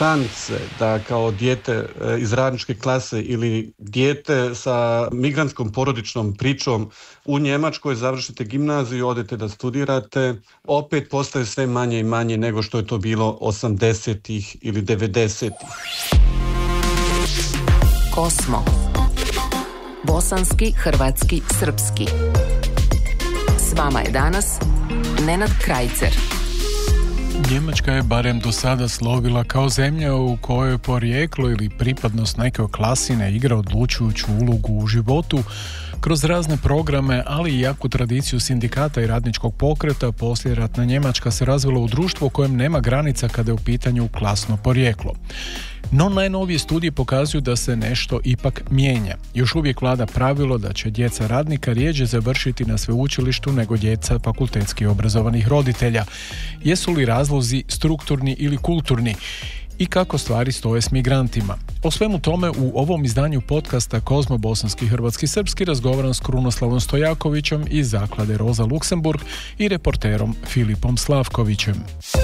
šanse da kao dijete iz radničke klase ili dijete sa migrantskom porodičnom pričom u Njemačkoj završite gimnaziju i odete da studirate, opet postaje sve manje i manje nego što je to bilo 80-ih ili 90-ih. Kosmo. Bosanski, hrvatski, srpski. S vama je danas Nenad Krajcer. Njemačka je barem do sada slovila kao zemlja u kojoj porijeklo ili pripadnost neke klasi ne igra odlučujuću ulogu u životu. Kroz razne programe, ali i jaku tradiciju sindikata i radničkog pokreta, poslijeratna Njemačka se razvila u društvo u kojem nema granica kada je u pitanju klasno porijeklo. No najnovije studije pokazuju da se nešto ipak mijenja. Još uvijek vlada pravilo da će djeca radnika rjeđe završiti na sveučilištu nego djeca fakultetski obrazovanih roditelja. Jesu li razlozi strukturni ili kulturni? I kako stvari stoje s migrantima? O svemu tome u ovom izdanju podcasta Kozmo bosanski, hrvatski, srpski razgovaram s Krunoslavom Stojakovićem iz zaklade Roza Luxemburg i reporterom Filipom Slavkovićem.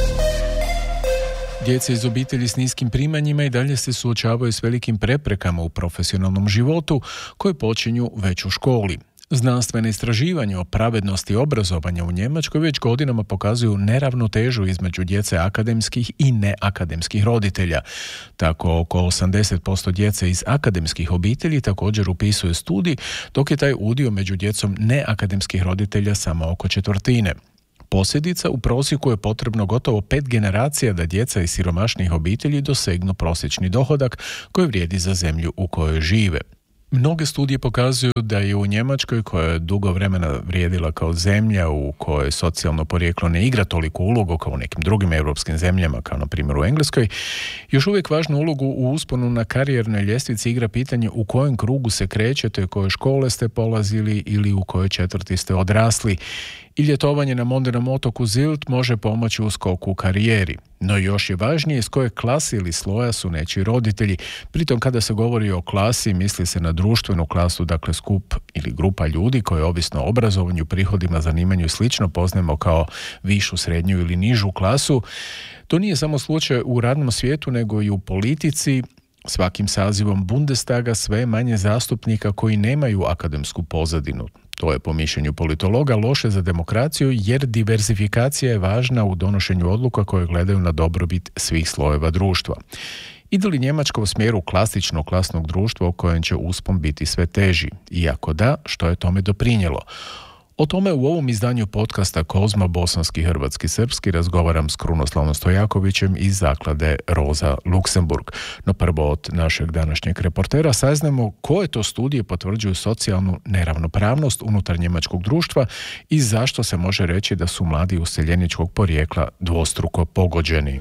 Djeca iz obitelji s niskim primanjima i dalje se suočavaju s velikim preprekama u profesionalnom životu koje počinju već u školi. Znanstvene istraživanja o pravednosti obrazovanja u Njemačkoj već godinama pokazuju neravnotežu između djece akademskih i neakademskih roditelja. Tako oko 80% djece iz akademskih obitelji također upisuje studij, dok je taj udio među djecom neakademskih roditelja samo oko četvrtine. Posljedica, u prosjeku je potrebno gotovo 5 generacija da djeca iz siromašnih obitelji dosegnu prosječni dohodak koji vrijedi za zemlju u kojoj žive. Mnoge studije pokazuju da je u Njemačkoj, koja je dugo vremena vrijedila kao zemlja u kojoj socijalno porijeklo ne igra toliko ulogu kao u nekim drugim europskim zemljama, kao na primjer u Engleskoj, još uvijek važnu ulogu u usponu na karijernoj ljestvici igra pitanje u kojem krugu se krećete, koje škole ste polazili ili u kojoj četvrti ste odrasli. I ljetovanje na modernom otoku Zilt može pomoći u skoku u karijeri. No još je važnije s koje klase ili sloja su nečiji roditelji. Pritom kada se govori o klasi, misli se na društvenu klasu, dakle skup ili grupa ljudi koje ovisno o obrazovanju, prihodima, zanimanju i slično poznajemo kao višu, srednju ili nižu klasu. To nije samo slučaj u radnom svijetu, nego i u politici. Svakim sazivom Bundestaga sve manje zastupnika koji nemaju akademsku pozadinu. To je po mišljenju politologa loše za demokraciju jer diversifikacija je važna u donošenju odluka koje gledaju na dobrobit svih slojeva društva. Ide li Njemačka u smjeru klasičnog klasnog društva u kojem će uspon biti sve teži? Iako da, što je tome doprinijelo? O tome u ovom izdanju podcasta Kozmo bosanski, hrvatski, srpski razgovaram s Krunoslavom Stojakovićem iz zaklade Roza Luxemburg. No prvo od našeg današnjeg reportera saznamo koje to studije potvrđuju socijalnu neravnopravnost unutar njemačkog društva i zašto se može reći da su mladi useljeničkog porijekla dvostruko pogođeni.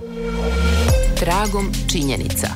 Tragom činjenica.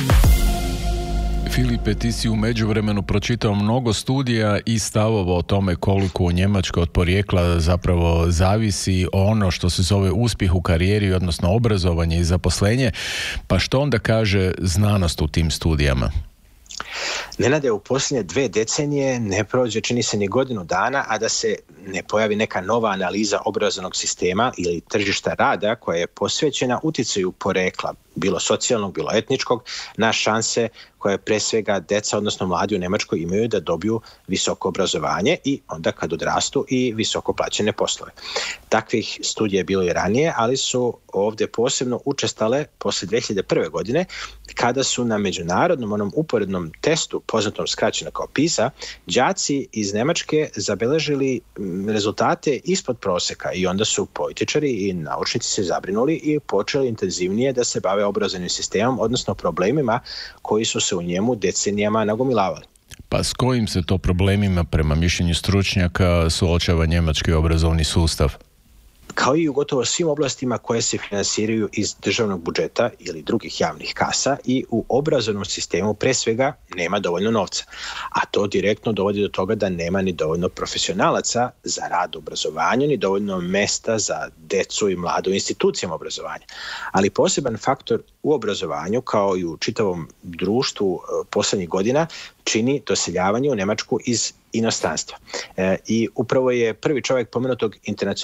Filipe, ti si u međuvremenu pročitao mnogo studija i stavova o tome koliko u Njemačkoj od porijekla zapravo zavisi ono što se zove uspjeh u karijeri, odnosno obrazovanje i zaposlenje. Pa što onda kaže znanost u tim studijama? Nenade, u posljednje 2 decenije ne prođe, čini se, ni godinu dana, a da se ne pojavi neka nova analiza obrazovnog sistema ili tržišta rada koja je posvećena utjecaju porijekla, bilo socijalnog, bilo etničkog, na šanse koje pre svega deca, odnosno mladi u Njemačkoj imaju da dobiju visoko obrazovanje i onda kad odrastu i visoko plaćene poslove. Takvih studija je bilo i ranije, ali su ovdje posebno učestale posle 2001. godine kada su na međunarodnom onom uporednom testu, poznatom skraćeno kao PISA, đaci iz Njemačke zabeležili rezultate ispod prosjeka i onda su političari i naučnici se zabrinuli i počeli intenzivnije da se bave obrazovnim sistemom, odnosno problemima koji su se u njemu decenijama nagomilavali. Pa s kojim se to problemima prema mišljenju stručnjaka suočava njemački obrazovni sustav? Kao i u gotovo svim oblastima koje se finansiraju iz državnog budžeta ili drugih javnih kasa i u obrazovnom sistemu pre svega nema dovoljno novca. A to direktno dovodi do toga da nema ni dovoljno profesionalaca za rad u obrazovanju, ni dovoljno mesta za decu i mlade u institucijama obrazovanja. Ali poseban faktor u obrazovanju, kao i u čitavom društvu posljednjih godina, čini doseljavanje u Njemačku iz inostranstva. I upravo je prvi čovjek pomenutog internacionalnog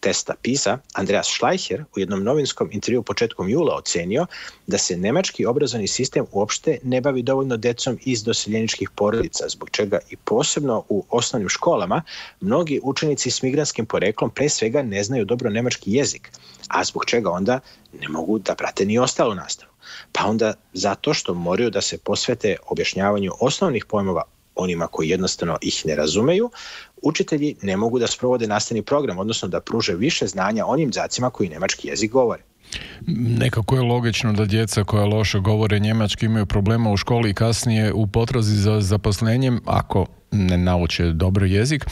testa PISA, Andreas Schleicher u jednom novinskom intervjuu početkom jula ocenio da se nemački obrazovni sistem uopšte ne bavi dovoljno decom iz doseljeničkih porodica, zbog čega i posebno u osnovnim školama mnogi učenici s migrantskim poreklom pre svega ne znaju dobro nemački jezik, a zbog čega onda ne mogu da prate ni ostalu nastavu. Pa onda zato što moraju da se posvete objašnjavanju osnovnih pojmova onima koji jednostavno ih ne razumeju, učitelji ne mogu da sprovode nastavni program, odnosno da pruže više znanja onim đacima koji nemački jezik govore. Nekako je logično da djeca koja loše govore njemački imaju problema u školi i kasnije u potrazi za zaposlenjem ako ne nauče dobro jezik,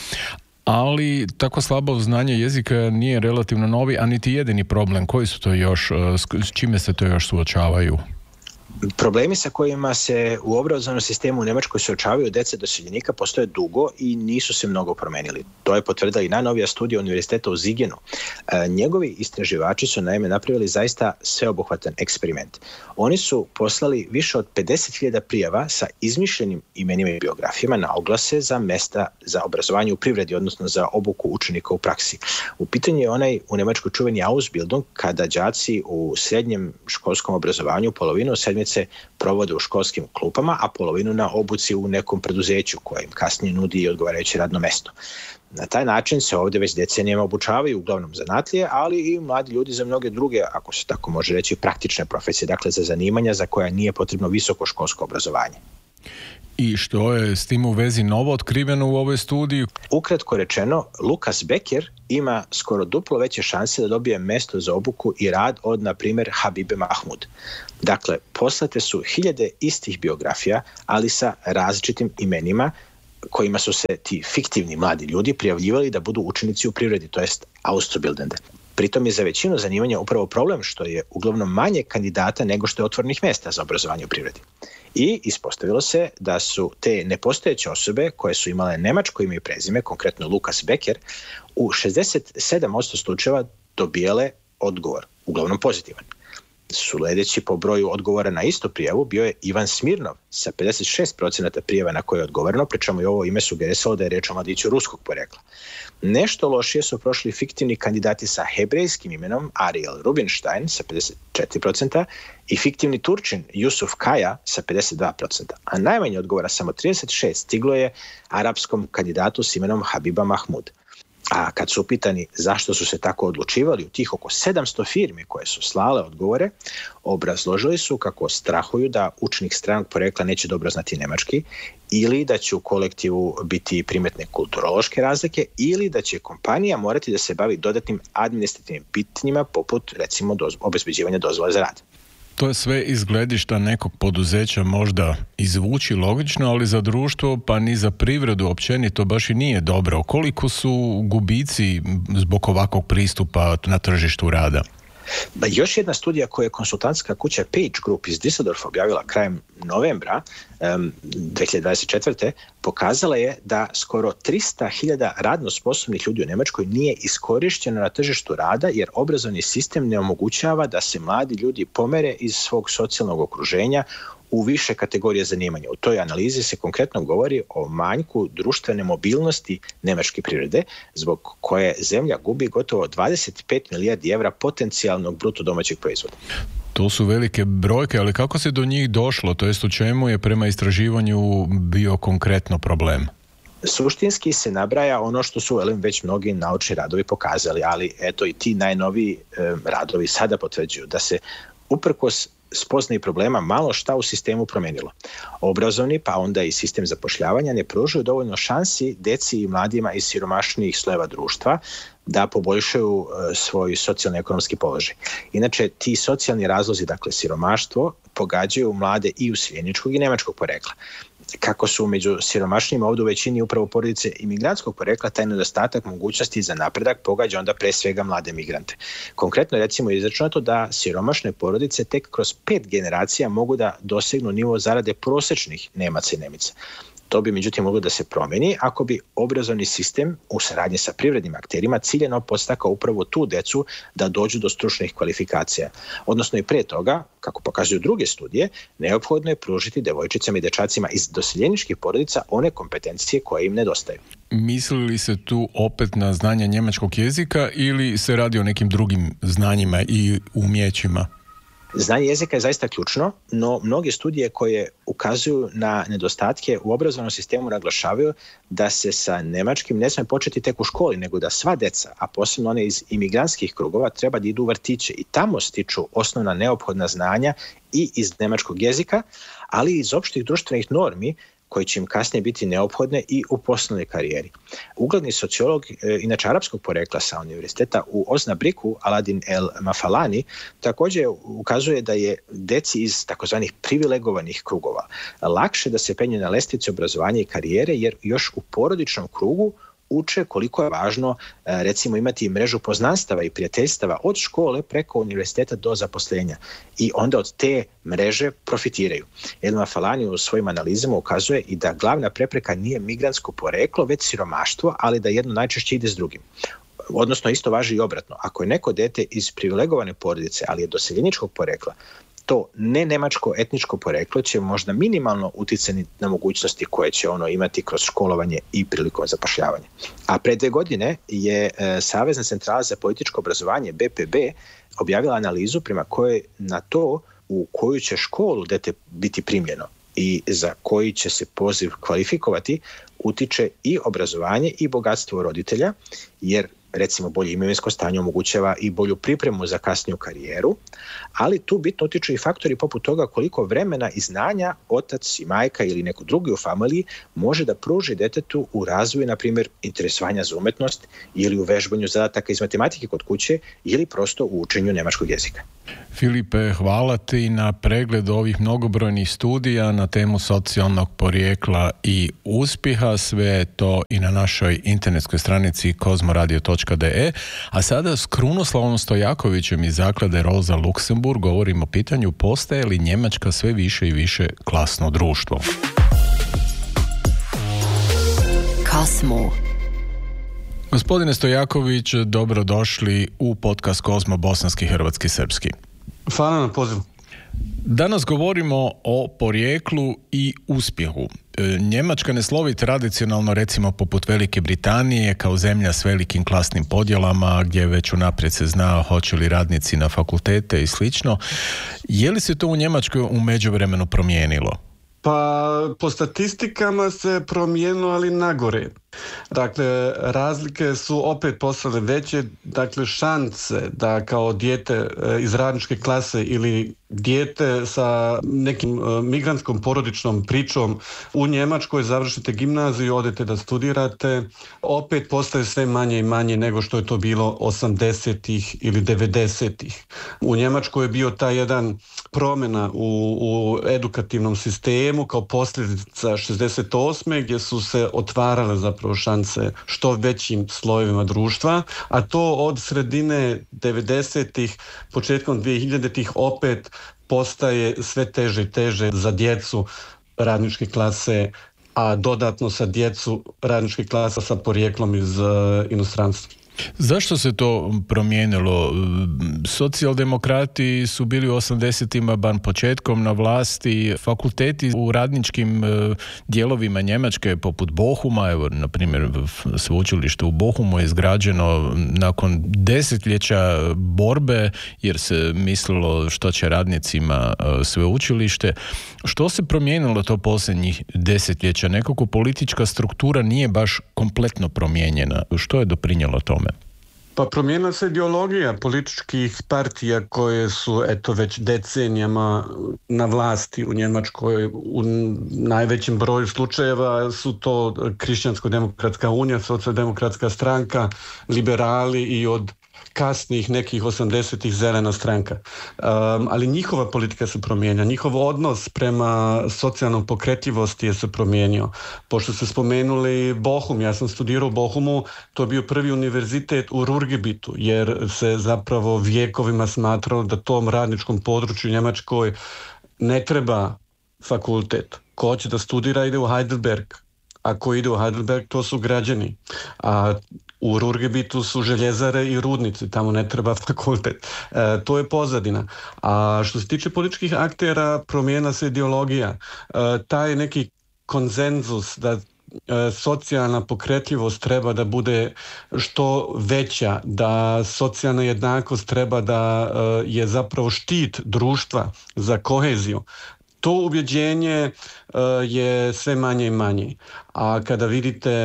ali tako slabo znanje jezika nije relativno novi, a niti jedini problem. Koji su to još, s čime se to još suočavaju? Problemi sa kojima se u obrazovnom sistemu u Njemačkoj suočavaju dece doseljenika postoje dugo i nisu se mnogo promenili. To je potvrdila i najnovija studija Univerziteta u Zigenu. Njegovi istraživači su naime napravili zaista sveobuhvatan eksperiment. Oni su poslali više od 50.000 prijava sa izmišljenim imenima i biografijama na oglase za mesta za obrazovanje u privredi, odnosno za obuku učenika u praksi. U pitanju je onaj u Njemačkoj čuveni Ausbildung, kada đaci u srednjem školskom obrazovanju polovinu sedmice provode u školskim klupama, a polovinu na obuci u nekom preduzeću koje im kasnije nudi odgovarajuće radno mesto. Na taj način se ovdje već decenijama obučavaju uglavnom zanatlije, ali i mladi ljudi za mnoge druge, ako se tako može reći, praktične profesije, dakle za zanimanja za koja nije potrebno visoko školsko obrazovanje. I što je s tim u vezi novo otkriveno u ovoj studiji? Ukratko rečeno, Lukas Becker ima skoro duplo veće šanse da dobije mesto za obuku i rad od, na primjer, Habibe Mahmud. Dakle, poslate su hiljade istih biografija, ali sa različitim imenima, kojima su se ti fiktivni mladi ljudi prijavljivali da budu učenici u privredi, to jest Auszubildende. Pritom je za većinu zanimanja upravo problem što je uglavnom manje kandidata nego što je otvorenih mjesta za obrazovanje u privredi. I ispostavilo se da su te nepostojeće osobe koje su imale nemačko ime i prezime, konkretno Lukas Becker, u 67% slučajeva dobijale odgovor, uglavnom pozitivan. Sledeći po broju odgovora na istu prijavu bio je Ivan Smirnov sa 56% prijava na koje je odgovoreno, pričemu i ovo ime sugerisalo da je reč o mladiću ruskog porekla. Nešto lošije su prošli fiktivni kandidati sa hebrejskim imenom Ariel Rubinstein sa 54% i fiktivni Turčin Jusuf Kaja sa 52%, a najmanje odgovora, samo 36, stiglo je arapskom kandidatu s imenom Habiba Mahmud. A kad su upitani zašto su se tako odlučivali u tih oko 700 firmi koje su slale odgovore, obrazložili su kako strahuju da učenik stranog porekla neće dobro znati nemački, ili da će u kolektivu biti primetne kulturološke razlike, ili da će kompanija morati da se bavi dodatnim administrativnim pitanjima poput, recimo, obezbeđivanja dozvola za rad. To je sve iz gledišta nekog poduzeća možda izvuči logično, ali za društvo pa ni za privredu općenito baš i nije dobro. Koliko su gubici zbog ovakvog pristupa na tržištu rada? Još jedna studija koju je konsultantska kuća Page Group iz Düsseldorfa objavila krajem novembra 2024. pokazala je da skoro 300.000 radno sposobnih ljudi u Njemačkoj nije iskorišteno na tržištu rada jer obrazovni sistem ne omogućava da se mladi ljudi pomere iz svog socijalnog okruženja u više kategorije zanimanja. U toj analizi se konkretno govori o manjku društvene mobilnosti njemačke privrede, zbog koje zemlja gubi gotovo 25 milijardi evra potencijalnog bruto domaćeg proizvoda. To su velike brojke, ali kako se do njih došlo? To jest u čemu je prema istraživanju bio konkretno problem? Suštinski se nabraja ono što su već mnogi naučni radovi pokazali, ali eto i ti najnoviji radovi sada potvrđuju da se uprkos spoznaji problema malo šta u sistemu promenilo. Obrazovni, pa onda i sistem zapošljavanja ne pružaju dovoljno šansi deci i mladima iz siromašnijih slojeva društva da poboljšaju svoj socijalno-ekonomski položaj. Inače, ti socijalni razlozi, dakle siromaštvo, pogađaju mlade i useljeničkog i nemačkog porekla. Kako su među siromašnijima ovdje u većini upravo porodice imigrantskog porekla, taj nedostatak mogućnosti za napredak pogađa onda pre svega mlade migrante. Konkretno recimo je izračunato da siromašne porodice tek kroz 5 generacija mogu da dosegnu nivo zarade prosječnih Nemaca i Nemica. To bi međutim moglo da se promeni ako bi obrazovni sistem u saradnji sa privrednim akterima ciljano podstakao upravo tu decu da dođu do stručnih kvalifikacija. Odnosno i pre toga, kako pokazuju druge studije, neophodno je pružiti devojčicama i dečacima iz doseljeničkih porodica one kompetencije koje im nedostaju. Misli li se tu opet na znanje njemačkog jezika ili se radi o nekim drugim znanjima i umijećima? Znanje jezika je zaista ključno, no mnoge studije koje ukazuju na nedostatke u obrazovnom sistemu naglašavaju da se sa njemačkim ne smije početi tek u školi, nego da sva deca, a posebno one iz imigrantskih krugova, treba da idu u vrtiće i tamo stiču osnovna neophodna znanja i iz njemačkog jezika, ali i iz opštih društvenih normi koje će im kasnije biti neophodne i u poslovnoj karijeri. Ugledni sociolog, inače arapskog porekla sa univerziteta u Osnabriku, Aladin El Mafalani, također ukazuje da je deci iz takozvanih privilegovanih krugova lakše da se penju na lestvici obrazovanja i karijere, jer još u porodičnom krugu uče koliko je važno recimo imati mrežu poznanstava i prijateljstava od škole preko univerziteta do zaposlenja i onda od te mreže profitiraju. El Mafalani u svojim analizama ukazuje i da glavna prepreka nije migrantsko poreklo, već siromaštvo, ali da jedno najčešće ide s drugim. Odnosno isto važi i obratno. Ako je neko dete iz privilegovane porodice, ali je doseljeničkog porekla, to ne nemačko etničko poreklo će možda minimalno uticati na mogućnosti koje će ono imati kroz školovanje i prilikom zapošljavanja. A pre 2 godine je Savezna centrala za političko obrazovanje BPB objavila analizu prema kojoj na to u koju će školu dete biti primljeno i za koji će se poziv kvalifikovati utiče i obrazovanje i bogatstvo roditelja, jer recimo bolje imovinsko stanje omogućava i bolju pripremu za kasniju karijeru, ali tu bitno utiču i faktori poput toga koliko vremena i znanja otac i majka ili neko drugi u familiji može da pruži detetu u razvoju, na primjer, interesovanja za umetnost ili u vežbanju zadataka iz matematike kod kuće ili prosto u učenju njemačkog jezika. Filipe, hvala ti na pregledu ovih mnogobrojnih studija na temu socijalnog porijekla i uspjeha. Sve je to i na našoj internetskoj stranici kozmoradio.de. A sada s Krunoslavom Stojakovićem iz zaklade Rosa Luxemburg govorimo o pitanju postaje li Njemačka sve više i više klasno društvo. Kosmo. Gospodine Stojaković, dobrodošli u podcast Kozmo bosanski, hrvatski, srpski. Hvala na pozivu. Danas govorimo o porijeklu i uspjehu. Njemačka ne slovi tradicionalno, recimo poput Velike Britanije, kao zemlja s velikim klasnim podjelama, gdje već unaprijed se zna hoće li radnici na fakultete i slično. Je li se to u Njemačkoj u međuvremenu promijenilo? Pa po statistikama se promijenilo, ali nagore. Dakle, razlike su opet postale veće, dakle šanse da kao dijete iz radničke klase ili dijete sa nekim migrantskom porodičnom pričom u Njemačkoj završite gimnaziju i odete da studirate, opet postaje sve manje i manje nego što je to bilo 80-ih ili 90-ih. U Njemačkoj je bio taj jedan promjena u edukativnom sistemu kao posljedica 68. gdje su se otvarale zapravo šanse što većim slojevima društva, a to od sredine 90-ih, početkom 2000-ih opet postaje sve teže i teže za djecu radničke klase, a dodatno sa djecu radničke klasa sa porijeklom iz inostranstva. Zašto se to promijenilo? Socijaldemokrati su bili u 80-ima ban početkom na vlasti, fakulteti u radničkim dijelovima Njemačke poput Bochuma, evo na primjer sveučilište u Bochumu je izgrađeno nakon desetljeća borbe jer se mislilo što će radnicima sveučilište. Što se promijenilo to posljednjih desetljeća? Nekako politička struktura nije baš kompletno promijenjena. Što je doprinijelo tome? Pa promijenila se ideologija političkih partija koje su već decenijama na vlasti u Njemačkoj. U najvećem broju slučajeva su to Kršćansko-demokratska unija, Socijaldemokratska stranka, liberali i od kasnijih nekih 80-ih zelena stranka. Ali njihova politika se promijenja, njihov odnos prema socijalnom pokretljivosti je se promijenio. Pošto ste spomenuli Bochum, ja sam studirao u Bochumu, to je bio prvi univerzitet u Ruhrgebitu, jer se zapravo vijekovima smatralo da tom radničkom području u Njemačkoj ne treba fakultet. Ko hoće da studira ide u Heidelberg. Ako ide u Heidelberg, to su građani. A u Ruhrgebitu su željezare i rudnici, tamo ne treba fakultet. To je pozadina. A što se tiče političkih aktera, promijenila se ideologija. Taj neki konsenzus da socijalna pokretljivost treba da bude što veća, da socijalna jednakost treba da je zapravo štit društva za koheziju. To ubjeđenje je sve manje i manje. A kada vidite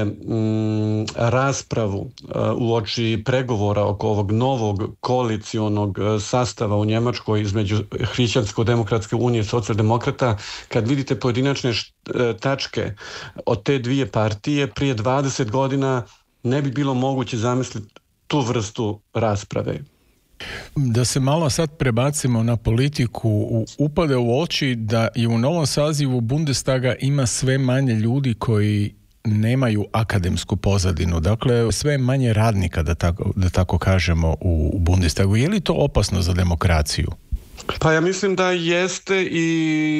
raspravu uoči pregovora oko ovog novog koalicionog sastava u Njemačkoj između Hrišćansko-demokratske unije i socijaldemokrata, kad vidite pojedinačne tačke od te dvije partije, prije 20 godina ne bi bilo moguće zamisliti tu vrstu rasprave. Da se malo sad prebacimo na politiku, upade u oči da i u novom sazivu Bundestaga ima sve manje ljudi koji nemaju akademsku pozadinu. Dakle, sve manje radnika, da tako kažemo, u Bundestagu. Je li to opasno za demokraciju? Pa ja mislim da jeste i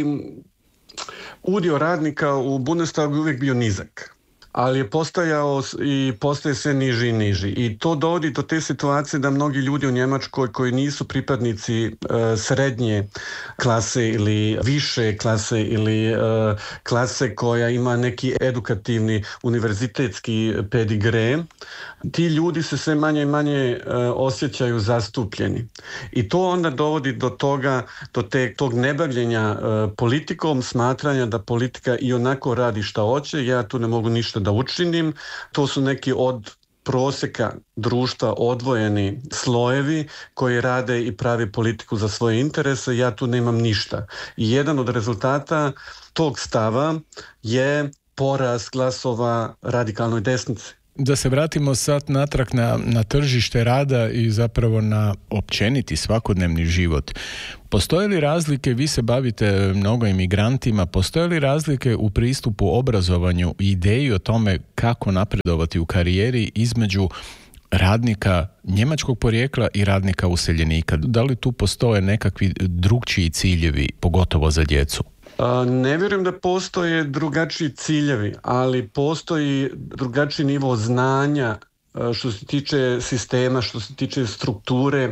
udio radnika u Bundestagu je uvijek bio nizak. Ali je postajao i postaje sve niži i niži. I to dovodi do te situacije da mnogi ljudi u Njemačkoj koji nisu pripadnici srednje klase ili više klase ili klase koja ima neki edukativni univerzitetski pedigre, ti ljudi se sve manje i manje osjećaju zastupljeni. I to onda dovodi do toga, tog nebavljenja politikom, smatranja da politika i onako radi šta hoće, ja tu ne mogu ništa da učinim. To su neki od prosjeka društva odvojeni slojevi koji rade i pravi politiku za svoje interese, ja tu nemam ništa. I jedan od rezultata tog stava je porast glasova radikalnoj desnici. Da se vratimo sad natrag na tržište rada i zapravo na općeniti svakodnevni život. Postoje li razlike, vi se bavite mnogo imigrantima, postoje li razlike u pristupu obrazovanju i ideji o tome kako napredovati u karijeri između radnika njemačkog porijekla i radnika useljenika? Da li tu postoje nekakvi drukčiji ciljevi, pogotovo za djecu? Ne vjerujem da postoje drugačiji ciljevi, ali postoji drugačiji nivo znanja što se tiče sistema, što se tiče strukture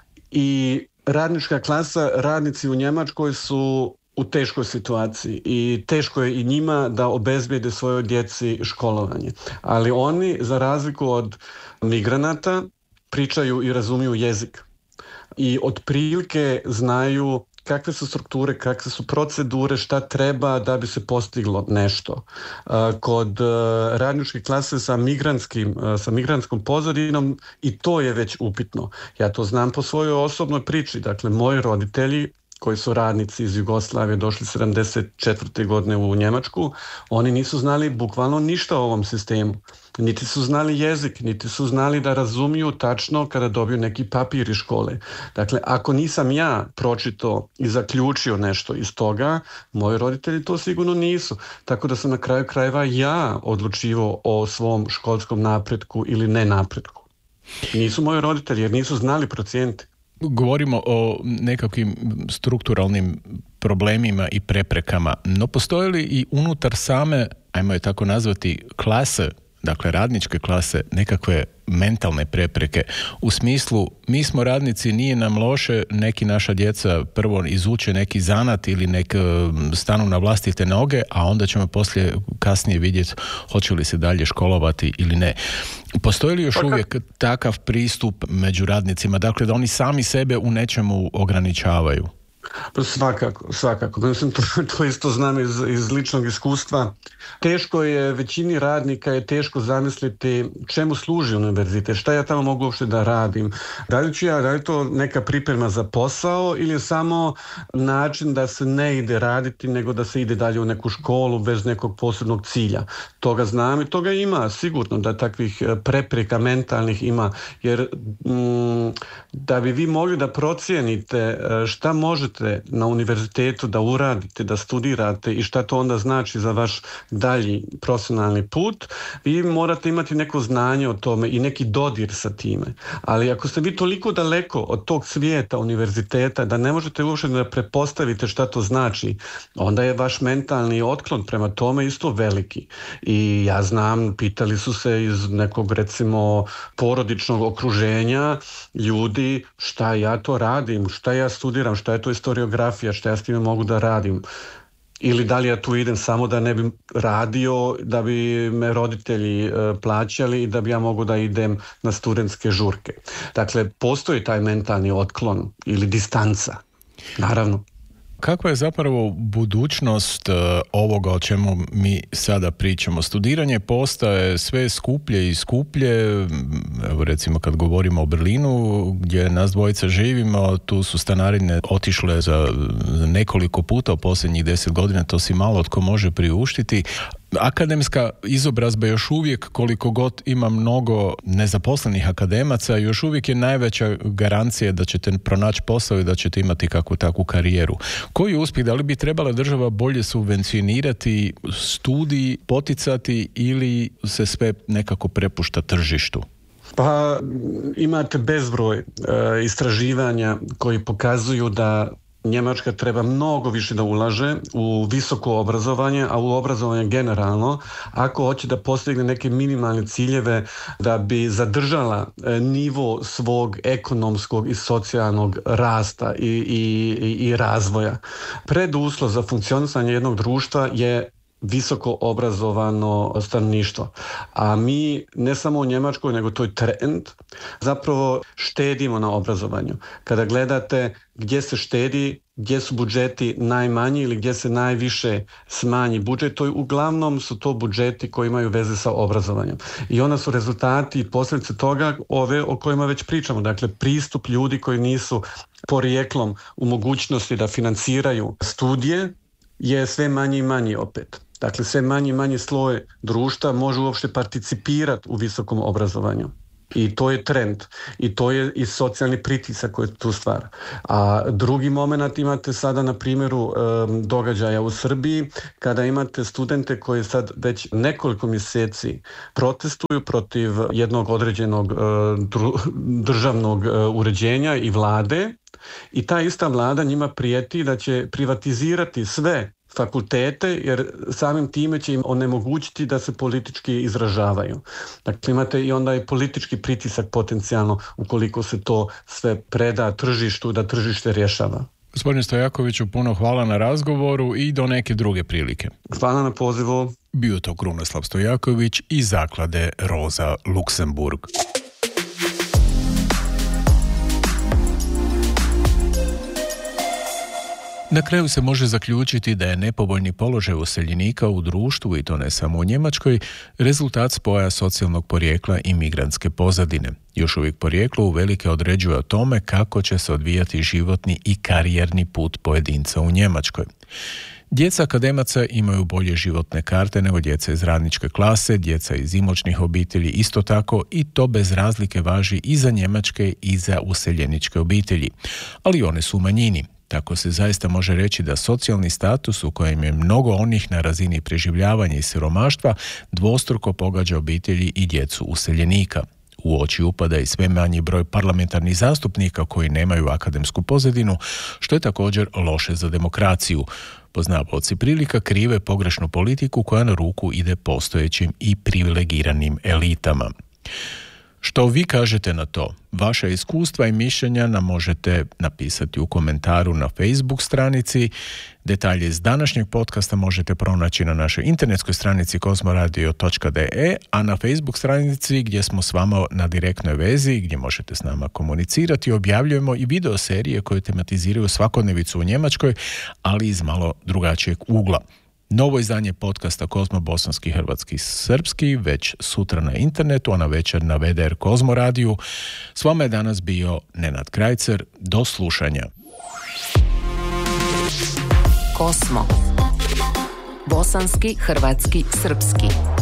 i radnička klasa, radnici u Njemačkoj su u teškoj situaciji i teško je i njima da obezbijede svojoj djeci školovanje. Ali oni, za razliku od migranata, pričaju i razumiju jezik i otprilike znaju kakve su strukture, kakve su procedure, šta treba da bi se postiglo nešto. Kod radničke klase sa migrantskom pozadinom i to je već upitno. Ja to znam po svojoj osobnoj priči. Dakle, moji roditelji koji su radnici iz Jugoslavije došli 74. godine u Njemačku, oni nisu znali bukvalno ništa o ovom sistemu. Niti su znali jezik, niti su znali da razumiju tačno kada dobiju neki papir iz škole. Dakle, ako nisam ja pročitao i zaključio nešto iz toga, moji roditelji to sigurno nisu. Tako da sam na kraju krajeva ja odlučivao o svom školskom napretku ili nenapretku. Nisu moji roditelji jer nisu znali procijeniti. Govorimo o nekakvim strukturalnim problemima i preprekama, no postoje li i unutar same, ajmo je tako nazvati, klase, dakle radničke klase, nekakve mentalne prepreke u smislu mi smo radnici, nije nam loše, neki naša djeca prvo izuče neki zanat ili nek stanu na vlastite noge, a onda ćemo kasnije vidjeti hoće li se dalje školovati ili ne. Postoji li još uvijek takav pristup među radnicima, dakle da oni sami sebe u nečemu ograničavaju? Svakako. Mislim, to isto znam iz ličnog iskustva. Teško je, većini radnika je teško zamisliti čemu služi univerzitet, šta ja tamo mogu uopšte da radim. Da li je to neka priprema za posao ili je samo način da se ne ide raditi, nego da se ide dalje u neku školu bez nekog posebnog cilja. Toga znam i toga ima, sigurno da takvih prepreka mentalnih ima, jer da bi vi mogli da procijenite šta možete na univerzitetu da uradite, da studirate i šta to onda znači za vaš dalji profesionalni put, vi morate imati neko znanje o tome i neki dodir sa time. Ali ako ste vi toliko daleko od tog svijeta univerziteta da ne možete uopšte da prepostavite šta to znači, onda je vaš mentalni otklon prema tome isto veliki. I ja znam, pitali su se iz nekog recimo porodičnog okruženja ljudi šta ja to radim, šta ja studiram, šta je to historiografija, šta ja s time mogu da radim. ili da li ja tu idem samo da ne bi radio, da bi me roditelji plaćali i da bi ja mogu da idem na studentske žurke. Dakle, postoji taj mentalni otklon ili distanca, naravno. Kakva je zapravo budućnost ovoga o čemu mi sada pričamo? Studiranje postaje sve skuplje i skuplje. Evo recimo kad govorimo o Berlinu gdje nas dvojica živimo, tu su stanarine otišle za nekoliko puta u posljednjih 10 godina, to si malo tko može priuštiti. Akademska izobrazba još uvijek, koliko god ima mnogo nezaposlenih akademaca, još uvijek je najveća garancija da ćete pronaći posao i da ćete imati kakvu takvu karijeru. Koji uspjeh, da li bi trebala država bolje subvencionirati studij, poticati ili se sve nekako prepušta tržištu? Pa imate bezbroj istraživanja koji pokazuju da Njemačka treba mnogo više da ulaže u visoko obrazovanje, a u obrazovanje generalno, ako hoće da postigne neke minimalne ciljeve da bi zadržala nivo svog ekonomskog i socijalnog rasta i razvoja. Preduslov za funkcionisanje jednog društva je visoko obrazovano stanovništvo. A mi ne samo u Njemačkoj, nego to je trend, zapravo štedimo na obrazovanju. Kada gledate gdje se štedi, gdje su budžeti najmanji ili gdje se najviše smanji budžet, to uglavnom su to budžeti koji imaju veze sa obrazovanjem. I onda su rezultati i posljedice toga ove o kojima već pričamo. Dakle, pristup ljudi koji nisu porijeklom u mogućnosti da financiraju studije je sve manji i manji opet. Dakle, sve manji i manji sloj društva može uopšte participirati u visokom obrazovanju. I to je trend. I to je i socijalni pritisak koji tu stvara. A drugi moment imate sada na primjeru događaja u Srbiji, kada imate studente koji sad već nekoliko mjeseci protestuju protiv jednog određenog državnog uređenja i vlade, i ta ista vlada njima prijeti da će privatizirati sve fakultete, jer samim time će im onemogućiti da se politički izražavaju. Dakle, imate i onda i politički pritisak potencijalno ukoliko se to sve preda tržištu, da tržište rješava. Gospodine Stojakoviću, puno hvala na razgovoru i do neke druge prilike. Hvala na pozivu. Bio to Krunoslav Stojaković iz zaklade Rosa Luxemburg. Na kraju se može zaključiti da je nepovoljni položaj useljenika u društvu, i to ne samo u Njemačkoj, rezultat spoja socijalnog porijekla i migrantske pozadine. Još uvijek porijeklo uvelike određuje o tome kako će se odvijati životni i karijerni put pojedinca u Njemačkoj. Djeca akademaca imaju bolje životne karte nego djeca iz radničke klase, djeca iz imoćnih obitelji isto tako, i to bez razlike važi i za njemačke i za useljeničke obitelji. Ali one su u manjini. Tako se zaista može reći da socijalni status u kojem je mnogo onih na razini preživljavanja i siromaštva dvostruko pogađa obitelji i djecu useljenika. U oči upada i sve manji broj parlamentarnih zastupnika koji nemaju akademsku pozadinu, što je također loše za demokraciju. Poznavaoci prilika krive pogrešnu politiku koja na ruku ide postojećim i privilegiranim elitama. Što vi kažete na to? Vaša iskustva i mišljenja nam možete napisati u komentaru na Facebook stranici. Detalje iz današnjeg podcasta možete pronaći na našoj internetskoj stranici kozmoradio.de, a na Facebook stranici gdje smo s vama na direktnoj vezi, gdje možete s nama komunicirati, objavljujemo i video serije koje tematiziraju svakodnevicu u Njemačkoj, ali iz malo drugačijeg ugla. Novo izdanje podcasta Kozmo bosanski, hrvatski, srpski već sutra na internetu, a na večer na VDR Kozmo radiju. S vama je danas bio Nenad Krajcer. Do slušanja. Kozmo. Bosanski, hrvatski, srpski.